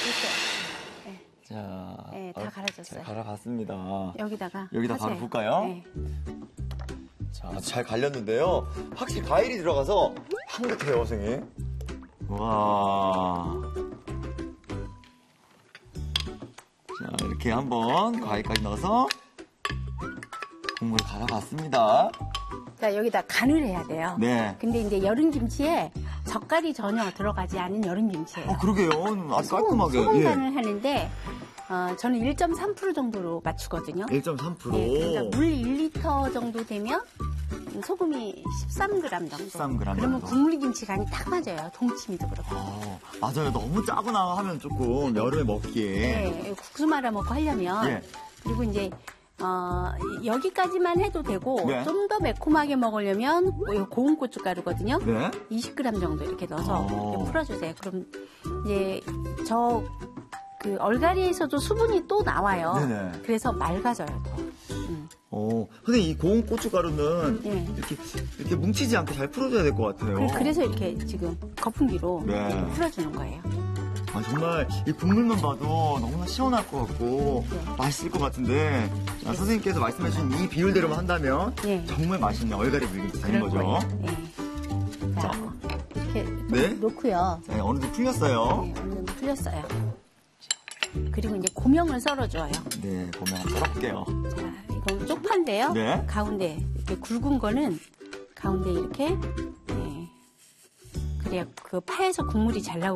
네. 자, 네, 다 갈아졌어요. 잘 갈아갔습니다. 여기다가 바로 볼까요? 네. 자, 잘 갈렸는데요. 확실히 과일이 들어가서 향긋해요, 선생님. 와. 자, 이렇게 한번 과일까지 넣어서 국물을 갈아봤습니다. 자, 여기다 간을 해야 돼요. 네. 근데 이제 여름 김치에 젓갈이 전혀 들어가지 않은 여름 김치예요. 그러게요. 아주 깔끔하게. 소금 간을 하는데 저는 1.3% 정도로 맞추거든요. 1.3%. 네, 그러니까 물 1리터 정도 되면 소금이 13g 정도. 13g 그러면 정도. 국물김치 간이 딱 맞아요. 동치미도 그렇고. 맞아요. 너무 짜거나 하면 조금 여름에 먹기에. 네, 국수 말아 먹고 하려면. 네. 그리고 이제 여기까지만 해도 되고 네. 좀 더 매콤하게 먹으려면 고운 고춧가루거든요. 네. 20g 정도 이렇게 넣어서 오. 이렇게 풀어주세요. 그럼 이제 그 얼갈이에서도 수분이 또 나와요. 네네. 그래서 맑아져요. 더. 근데 이 고운 고춧가루는 네. 이렇게 뭉치지 않게 잘 풀어줘야 될 것 같아요. 그래서 이렇게 지금 거품기로 네. 이렇게 풀어주는 거예요. 정말 이 국물만 봐도 너무나 시원할 것 같고 네. 맛있을 것 같은데 선생님께서 말씀해주신 이 비율대로만 한다면 네. 정말 맛있는 얼갈이 물김치 되는 그럴 거죠. 거예요. 네. 자, 이렇게 네. 놓고요. 네, 어느 정도 풀렸어요. 네, 어느 정도 풀렸어요. 그리고 이제 고명을 썰어줘요. 네, 보면 한번 썰어볼게요. 자, 이건 쪽파인데요. 네. 가운데 이렇게 굵은 거는 가운데 이렇게 그래야 그 파에서 국물이 잘 나오고